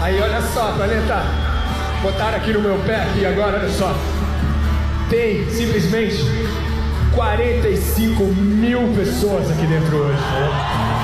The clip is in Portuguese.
Aí, olha só, Planeta. Botaram aqui no meu pé aqui agora, olha só. Tem simplesmente 45 mil pessoas aqui dentro hoje.